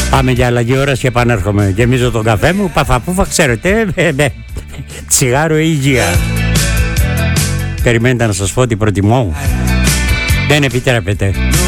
Πάμε για αλλαγή ώρας και επανέρχομαι. Γεμίζω τον καφέ μου, παφαπούφα, ξέρετε, τσιγάρο ή υγεία. Περιμένετε να σας πω τι προτιμώ. Δεν επιτρέπεται.